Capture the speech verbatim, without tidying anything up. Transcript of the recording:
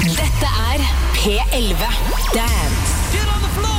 Dette er P elleve. Dance. Get on the floor!